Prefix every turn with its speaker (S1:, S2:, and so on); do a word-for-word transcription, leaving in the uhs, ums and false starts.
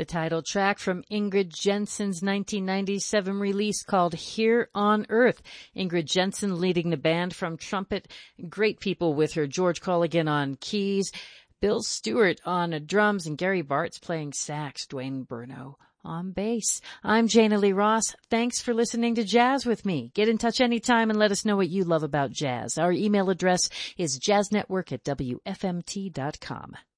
S1: The title track from Ingrid Jensen's nineteen ninety-seven release called Here on Earth. Ingrid Jensen leading the band from trumpet. Great people with her. George Colligan on keys, Bill Stewart on drums, and Gary Bartz playing sax, Dwayne Burno on bass. I'm Jana Lee Ross. Thanks for listening to Jazz with me. Get in touch anytime and let us know what you love about jazz. Our email address is jazznetwork at w f m t dot com.